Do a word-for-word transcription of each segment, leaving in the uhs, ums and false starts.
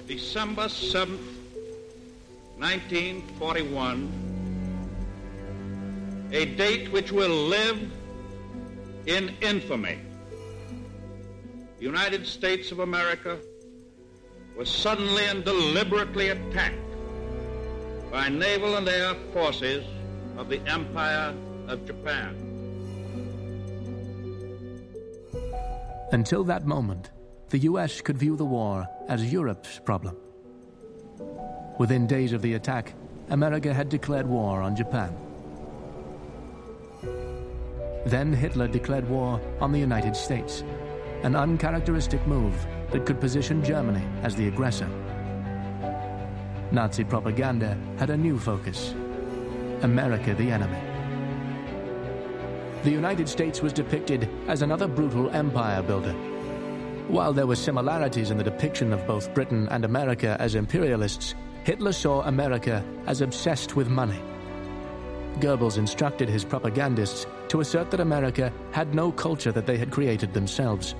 December seventh, nineteen forty-one, a date which will live in infamy. The United States of America was suddenly and deliberately attacked by naval and air forces of the Empire of Japan. Until that moment, the U S could view the war as Europe's problem. Within days of the attack, America had declared war on Japan. Then Hitler declared war on the United States, an uncharacteristic move that could position Germany as the aggressor. Nazi propaganda had a new focus: America the enemy. The United States was depicted as another brutal empire builder. While there were similarities in the depiction of both Britain and America as imperialists, Hitler saw America as obsessed with money. Goebbels instructed his propagandists to assert that America had no culture that they had created themselves.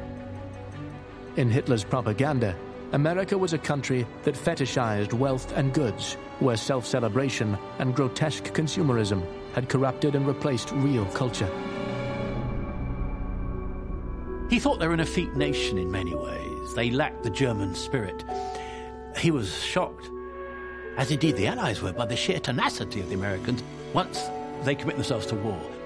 In Hitler's propaganda, America was a country that fetishized wealth and goods, where self-celebration and grotesque consumerism had corrupted and replaced real culture. He thought they were an effete nation in many ways. They lacked the German spirit. He was shocked, as indeed the Allies were, by the sheer tenacity of the Americans once they commit themselves to war.